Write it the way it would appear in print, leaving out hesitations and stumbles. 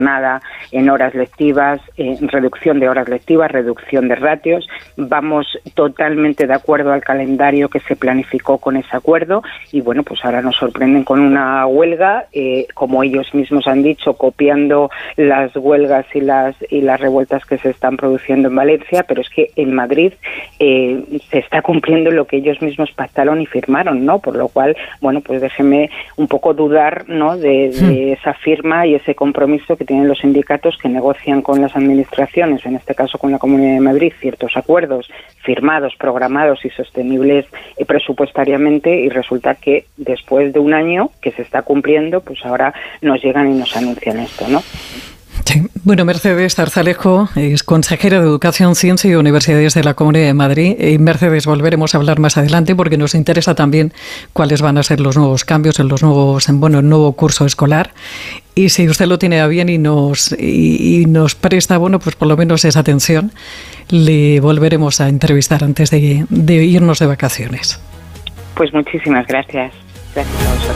nada en horas lectivas, reducción de horas lectivas, reducción de ratios. Vamos totalmente de acuerdo al calendario que se planificó con ese acuerdo y bueno, pues ahora nos sorprenden con una huelga, como ellos mismos han dicho, copiando las huelgas y las revueltas que se están produciendo en Valencia, pero es que en Madrid se está cumpliendo lo que ellos mismos pactaron y firmaron, ¿no? Por lo cual, bueno, pues déjeme un poco dudar, ¿no?, de esa firma y ese compromiso que tienen los sindicatos que negocian con las administraciones, en este caso con la Comunidad de Madrid, ciertos acuerdos firmados, programados y sostenibles presupuestariamente, y resulta que después de un año que se está cumpliendo, pues ahora nos llegan y nos anuncian esto, ¿no? Sí. Bueno, Mercedes Zarzalejo es consejera de Educación, Ciencia y Universidades de la Comunidad de Madrid. Y Mercedes, volveremos a hablar más adelante porque nos interesa también cuáles van a ser los nuevos cambios en el nuevo curso escolar. Y si usted lo tiene a bien y nos presta, bueno, pues por lo menos esa atención, le volveremos a entrevistar antes de irnos de vacaciones. Pues muchísimas gracias. Gracias a vosotros.